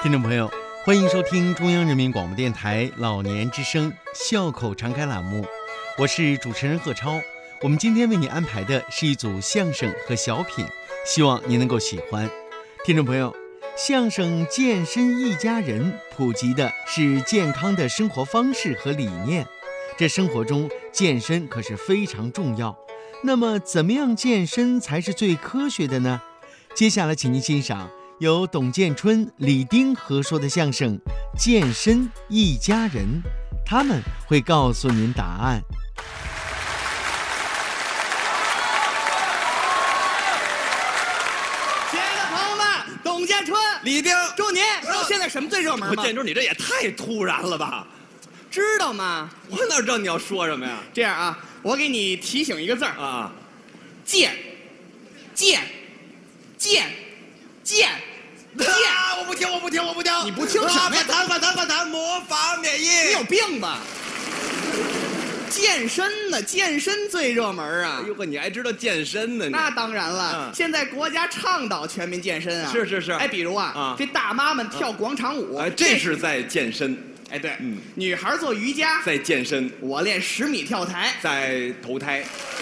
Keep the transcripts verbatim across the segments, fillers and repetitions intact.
听众朋友，欢迎收听中央人民广播电台老年之声笑口常开栏目，我是主持人贺超。我们今天为你安排的是一组相声和小品，希望您能够喜欢。听众朋友，相声健身一家人普及的是健康的生活方式和理念，这生活中健身可是非常重要。那么怎么样健身才是最科学的呢？接下来请您欣赏由董建春、李丁合说的相声《健身一家人》，他们会告诉您答案。 亲爱的朋友们，董建春、 李丁， 祝您知道现在什么最热门吗？ 建春，你这也太突然了吧？ 知道吗？ 我哪知道你要说什么呀？ 这样啊，我给你提醒一个字儿啊， 健，健，健，健。 啊！我不听，我不听，我不听！ 你不听什么呀？ 反弹，反弹，反弹！模仿免疫！ 你有病吧？健身呢？健身最热门啊！ 哎呦呵，你还知道健身呢？ 那当然了， 嗯、 现在国家倡导全民健身啊！ 是是是。 哎，比如啊， 啊这大妈们跳广场舞， 哎，这是在健身。 哎，对， 嗯， 女孩做瑜伽， 在健身。 我练十米跳台， 在投胎。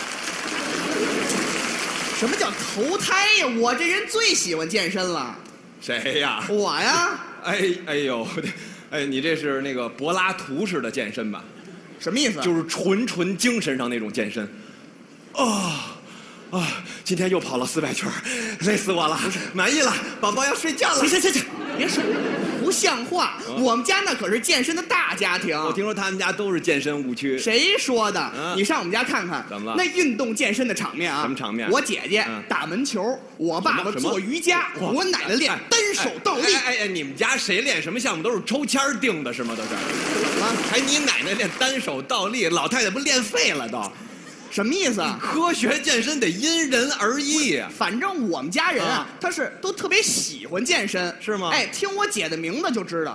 什么叫投胎呀？我这人最喜欢健身了。 谁呀？ 我呀！ 哎哎呦，哎，你这是那个柏拉图式的健身吧？ 什么意思？ 就是纯纯精神上那种健身。啊啊！今天又跑了四百圈，累死我了！满意了，宝宝要睡觉了。 行行行行，别说，不像话！ 嗯、 我们家那可是健身的大家庭。 我听说他们家都是健身误区。 谁说的？ 嗯、 你上我们家看看， 怎么了？ 那运动健身的场面啊！ 什么场面？ 我姐姐、 嗯、 打门球，我爸爸做瑜伽，我奶奶练单手倒立。 哎哎哎，你们家谁练什么项目都是抽签定的是吗？都是。 怎么？ 还你奶奶练单手倒立，老太太不练废了都？ 什么意思啊？ 科学健身得因人而异啊。 反正我们家人啊， 啊他是都特别喜欢健身， 是吗？ 哎，听我姐的名字就知道，